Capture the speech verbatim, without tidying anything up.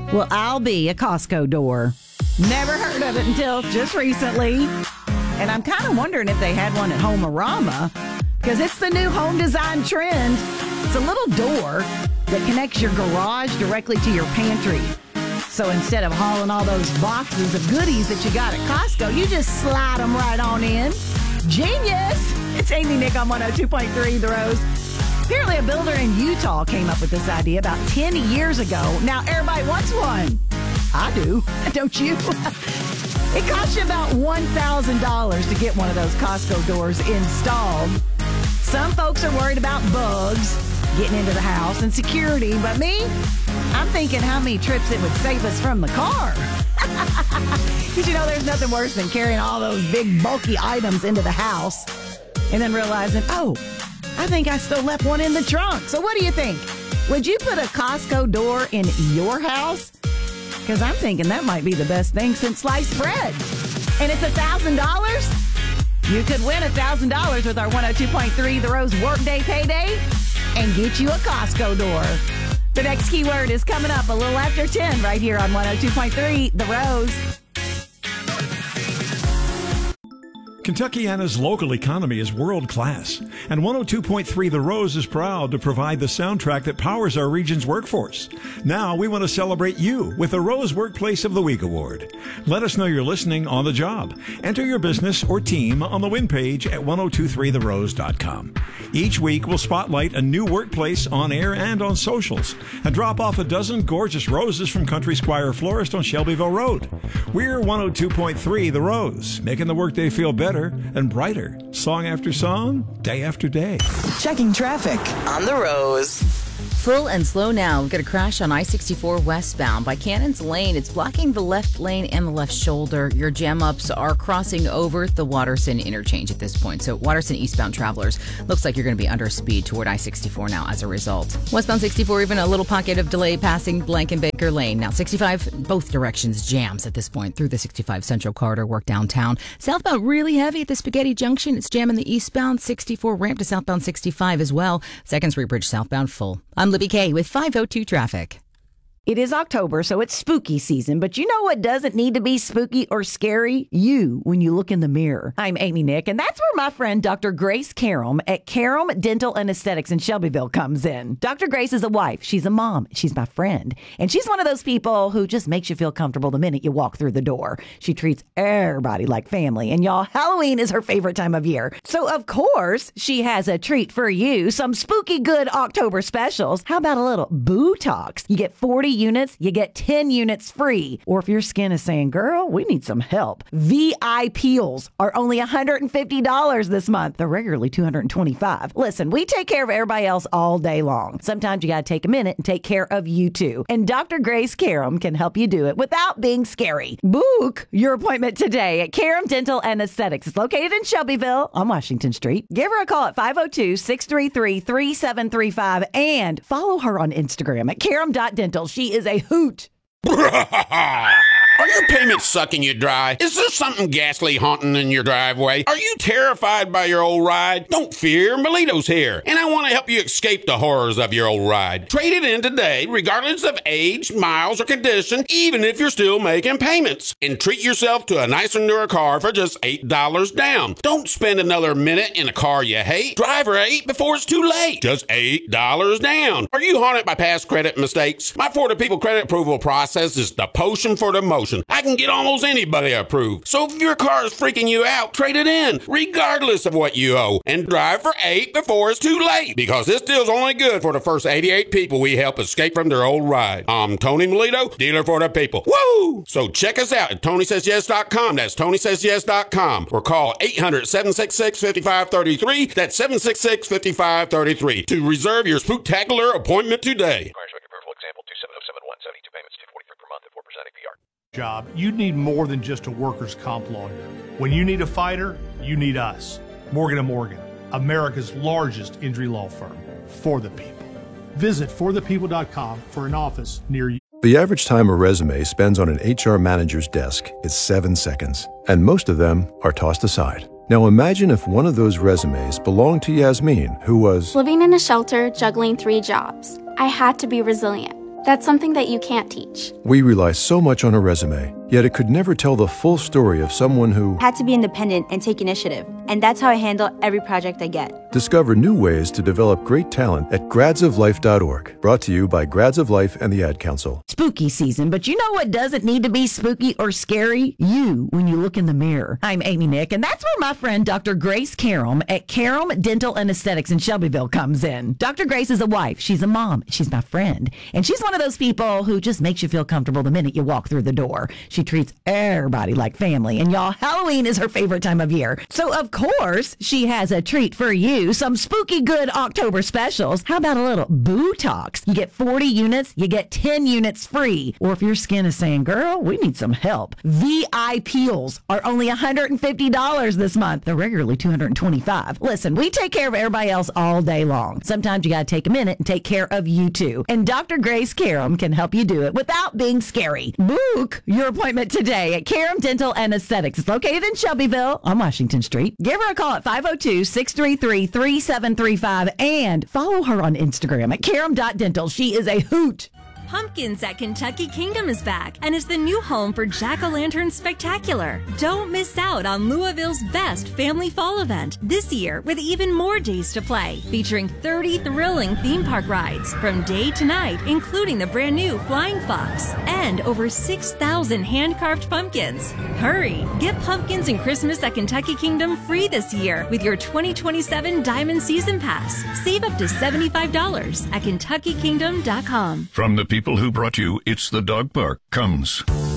Well, I'll be a Costco door. Never heard of it until just recently. And I'm kind of wondering if they had one at Home-A-Rama, because it's the new home design trend. It's a little door that connects your garage directly to your pantry. So instead of hauling all those boxes of goodies that you got at Costco, you just slide them right on in. Genius! It's Amy Nick on one oh two point three The Rose. Apparently a builder in Utah came up with this idea about ten years ago. Now everybody wants one. I do. Don't you? It costs you about one thousand dollars to get one of those Costco doors installed. Some folks are worried about bugs getting into the house and security, but me, I'm thinking how many trips it would save us from the car. Because you know there's nothing worse than carrying all those big bulky items into the house and then realizing, oh, I think I still left one in the trunk. So what do you think? Would you put a Costco door in your house? Because I'm thinking that might be the best thing since sliced bread. And it's one thousand dollars? You could win one thousand dollars with our one oh two point three The Rose Workday Payday and get you a Costco door. The next keyword is coming up a little after ten right here on one oh two point three The Rose. Kentuckiana's local economy is world-class, and one oh two point three The Rose is proud to provide the soundtrack that powers our region's workforce. Now we want to celebrate you with the Rose Workplace of the Week Award. Let us know you're listening on the job. Enter your business or team on the win page at ten twenty-three the rose dot com. Each week we'll spotlight a new workplace on air and on socials, and drop off a dozen gorgeous roses from Country Squire Florist on Shelbyville Road. We're one oh two point three The Rose, making the workday feel better and brighter, song after song, day after day. Checking traffic on The Rose. Full and slow now. We've got a crash on I sixty-four westbound by Cannons Lane. It's blocking the left lane and the left shoulder. Your jam ups are crossing over the Watterson interchange at this point. So Watterson eastbound travelers, looks like you're going to be under speed toward I sixty-four now as a result. Westbound sixty-four, even a little pocket of delay passing Blankenbaker Lane. Now sixty-five, both directions jams at this point through the sixty-five Central Corridor work downtown. Southbound really heavy at the Spaghetti Junction. It's jamming the eastbound sixty-four ramp to southbound sixty-five as well. Second Street Bridge southbound full. I'm Libby Kay with five oh two traffic. It is October, so it's spooky season, but you know what doesn't need to be spooky or scary? You, when you look in the mirror. I'm Amy Nick, and that's where my friend Doctor Grace Karam at Karam Dental and Aesthetics in Shelbyville comes in. Doctor Grace is a wife. She's a mom. She's my friend. And she's one of those people who just makes you feel comfortable the minute you walk through the door. She treats everybody like family. And y'all, Halloween is her favorite time of year. So, of course, she has a treat for you. Some spooky good October specials. How about a little Botox? You get forty units, you get ten units free. Or if your skin is saying, girl, we need some help, V I peels are only one hundred fifty dollars this month. They're regularly two hundred twenty-five dollars. Listen, we take care of everybody else all day long. Sometimes you got to take a minute and take care of you too. And Doctor Grace Karam can help you do it without being scary. Book your appointment today at Karam Dental and Aesthetics. It's located in Shelbyville on Washington Street. Give her a call at five oh two, six three three, three seven three five and follow her on Instagram at karam dot dental. She is a hoot. Are your payments sucking you dry? Is there something ghastly haunting in your driveway? Are you terrified by your old ride? Don't fear, Melito's here, and I want to help you escape the horrors of your old ride. Trade it in today, regardless of age, miles, or condition, even if you're still making payments. And treat yourself to a nicer, newer car for just eight dollars down. Don't spend another minute in a car you hate. Drive right before it's too late. Just eight dollars down. Are you haunted by past credit mistakes? My For the People credit approval process is the potion for the motion. I can get almost anybody approved. So if your car is freaking you out, trade it in, regardless of what you owe, and drive for eight before it's too late. Because this deal's only good for the first eighty-eight people we help escape from their old ride. I'm Tony Melito, dealer for the people. Woo! So check us out at Tony Says Yes dot com. That's Tony Says Yes dot com. Or call eight hundred, seven six six, five five three three. That's seven six six, five five three three to reserve your spooktacular appointment today. Example two seven zero seven one, seventy-two payments, two forty-three per month at four percent A P R. Job, you need more than just a workers' comp lawyer. When you need a fighter, you need us. Morgan and Morgan, America's largest injury law firm. For the people. Visit for the people dot com for an office near you. The average time a resume spends on an H R manager's desk is seven seconds, and most of them are tossed aside. Now imagine if one of those resumes belonged to Yasmin, who was living in a shelter, juggling three jobs. I had to be resilient. That's something that you can't teach. We rely so much on a resume, yet it could never tell the full story of someone who had to be independent and take initiative. And that's how I handle every project I get. Discover new ways to develop great talent at grads of life dot org. Brought to you by Grads of Life and the Ad Council. Spooky season, but you know what doesn't need to be spooky or scary? You, when you look in the mirror. I'm Amy Nick, and that's where my friend Doctor Grace Karam at Karam Dental and Aesthetics in Shelbyville comes in. Doctor Grace is a wife. She's a mom. She's my friend. And she's one of those people who just makes you feel comfortable the minute you walk through the door. She treats everybody like family. And y'all, Halloween is her favorite time of year. So, of course, she has a treat for you. Some spooky good October specials. How about a little Botox? You get forty units, you get ten units free. Or if your skin is saying, girl, we need some help. V I Peels are only one hundred fifty dollars this month. They're regularly two hundred twenty-five dollars. Listen, we take care of everybody else all day long. Sometimes you got to take a minute and take care of you too. And Doctor Grace Karam can help you do it without being scary. Book your appointment today at Karam Dental and Aesthetics. It's located in Shelbyville on Washington Street. Give her a call at five oh two, six three three, three seven three five and follow her on Instagram at karam dot dental. She is a hoot. Pumpkins at Kentucky Kingdom is back and is the new home for Jack-O-Lantern Spectacular. Don't miss out on Louisville's best family fall event this year with even more days to play, featuring thirty thrilling theme park rides from day to night, including the brand new Flying Fox and over six thousand hand-carved pumpkins. Hurry! Get pumpkins and Christmas at Kentucky Kingdom free this year with your twenty twenty-seven Diamond Season Pass. Save up to seventy-five dollars at kentucky kingdom dot com. From the people who brought you It's the Dog Park comes